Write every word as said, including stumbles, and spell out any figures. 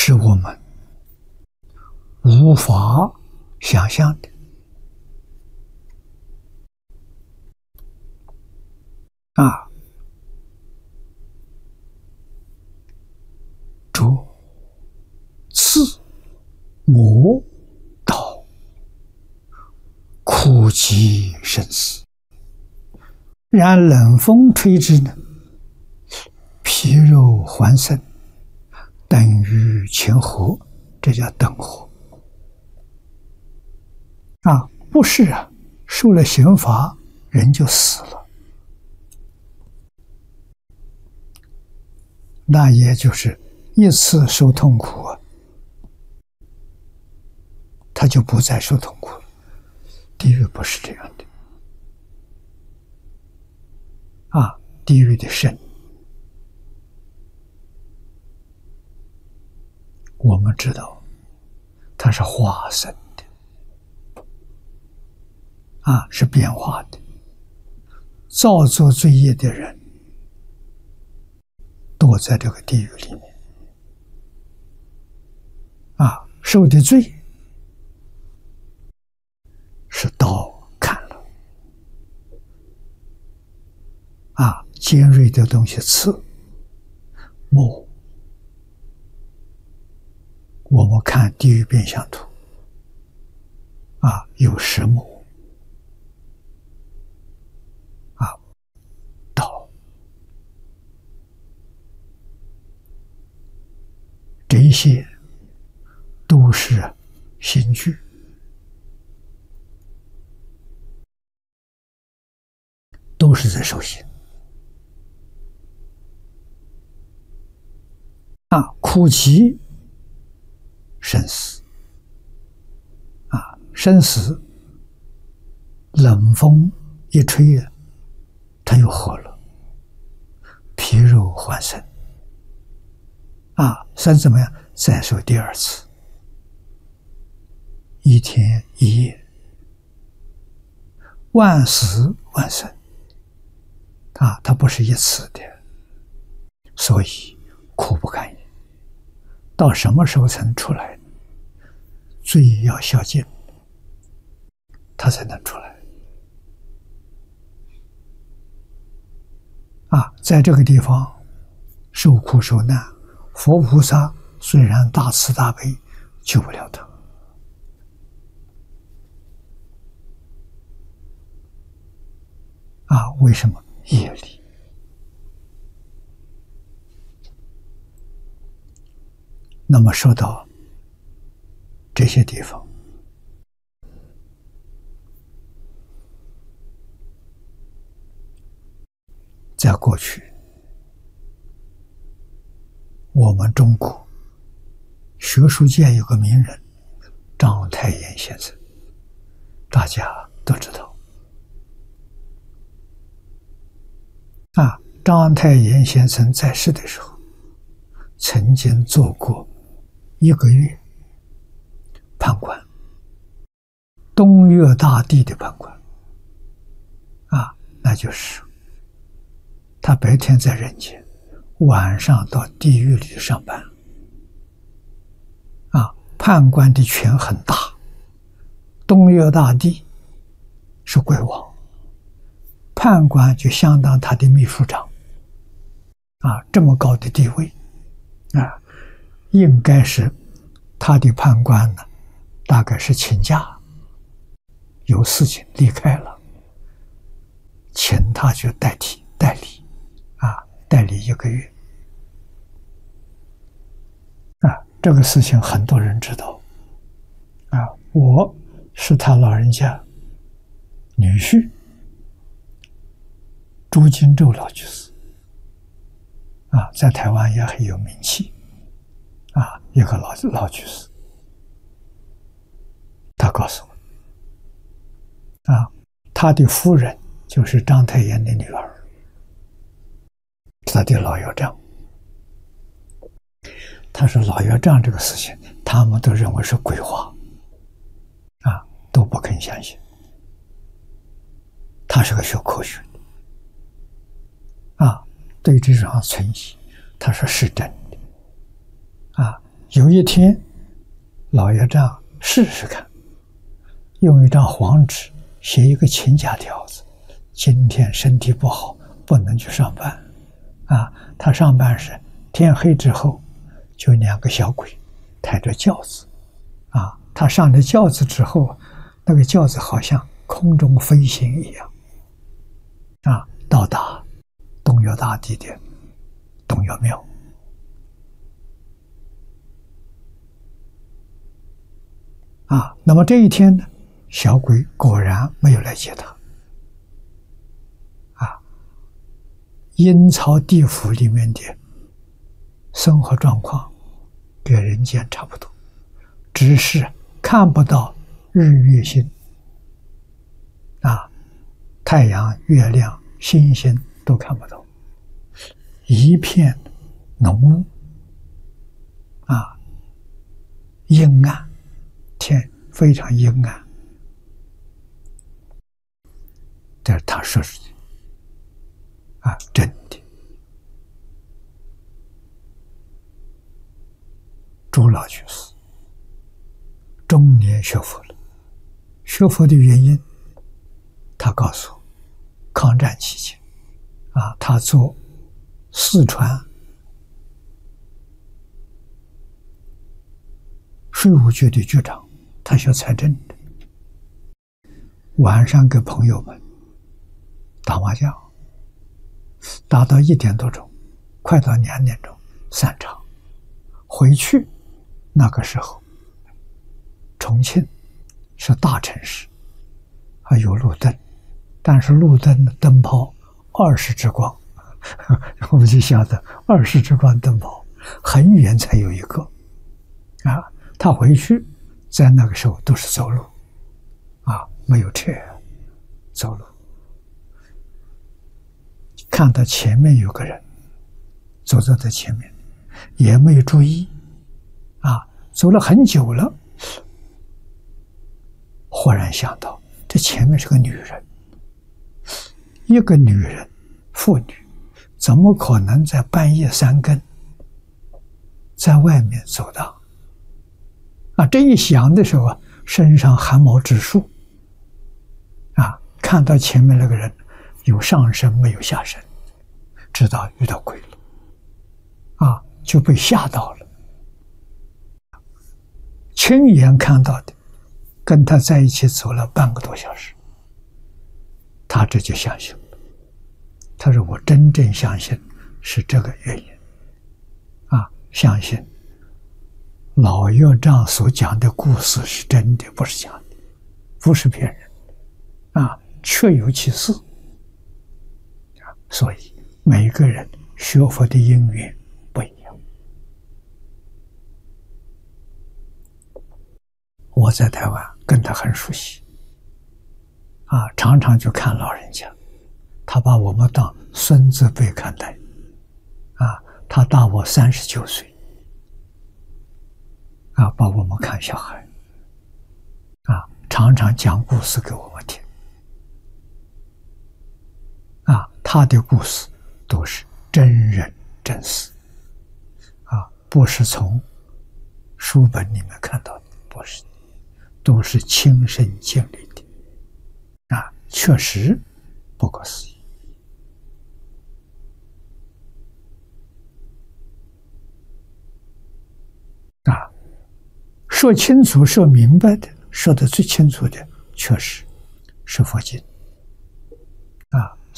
是我们无法想象的啊！着刺磨刀，苦极生死。然冷风吹之呢，皮肉还生，等于前火，这叫等火啊！不是啊，受了刑罚，人就死了，那也就是一次受痛苦啊，他就不再受痛苦了。地狱不是这样的啊，地狱的深，我们知道它是化生的啊，是变化的。造作罪业的人躲在这个地狱里面啊，受的罪是刀砍了啊，尖锐的东西刺磨。我们看地狱变相图啊，有石磨啊，刀，这一些都是刑具，都是在受刑啊，苦极生死啊，生死冷风一吹啊，它又活了，皮肉还生啊，算怎么样？再受第二次，一天一夜，万死万生啊，它不是一次的，所以苦不堪言。到什么时候才能出来？罪要消尽，他才能出来啊！在这个地方受苦受难，佛菩萨虽然大慈大悲，救不了他啊！为什么？业力。那么说到这些地方，在过去我们中国学术界有个名人章太炎先生，大家都知道啊。章太炎先生在世的时候，曾经做过一个月判官，东岳大帝的判官啊，那就是他白天在人间，晚上到地狱里上班啊。判官的权很大，东岳大帝是鬼王，判官就相当他的秘书长啊，这么高的地位啊，应该是他的判官呢，大概是请假，有事情离开了，请他去代替代理啊，代理一个月啊。这个事情很多人知道啊，我是他老人家女婿朱金洲老居士啊，在台湾也很有名气啊，一个老老居士，他告诉我啊，他的夫人就是章太炎的女儿，他的老岳丈。他说老岳丈这个事情他们都认为是鬼话啊，都不肯相信。他是个学科学的啊，对这种存疑他说是真的啊， 有一天，老爷这样试试看，用一张黄纸写一个请假条子，今天身体不好，不能去上班。啊，他上班时天黑之后，就两个小鬼抬着轿子，啊，他上了轿子之后，那个轿子好像空中飞行一样，啊，到达东岳大帝的东岳庙。啊，那么这一天呢，小鬼果然没有来接他。啊，阴曹地府里面的生活状况跟人间差不多，只是看不到日月星，啊，太阳、月亮、星星都看不到，一片浓雾，啊，阴暗。天非常阴暗，这是他说的啊，真的。周老居士中年学佛了，学佛的原因，他告诉我，抗战期间，啊，他做四川税务局的局长。他学财政的，晚上跟朋友们打麻将，打到一点多钟，快到两点钟散场。回去那个时候，重庆是大城市，还有路灯，但是路灯的灯泡二十支光，我们就晓得二十支光灯泡很远才有一个，啊，他回去。在那个时候都是走路，啊，没有车，走路。看到前面有个人走在他前面，也没有注意，啊，走了很久了，忽然想到这前面是个女人，一个女人，妇女，怎么可能在半夜三更在外面走荡？啊，这一想的时候啊，身上汗毛直竖。啊，看到前面那个人有上身没有下身，知道遇到鬼了，啊，就被吓到了。亲眼看到的，跟他在一起走了半个多小时，他这就相信了。他说：“我真正相信是这个原因，啊，相信。”老岳丈所讲的故事是真的，不是假的，不是骗人，啊，确有其事。所以每个人学佛的因缘不一样。我在台湾跟他很熟悉，啊，常常就看老人家，他把我们当孙子辈看待，啊，他大我三十九岁。啊，把我们看小孩，啊，常常讲故事给我们听，啊，他的故事都是真人真事，啊，不是从书本里面看到的，不是，都是亲身经历的，啊，确实不可思议。啊。说清楚、说明白的，说得最清楚的，确实是佛经。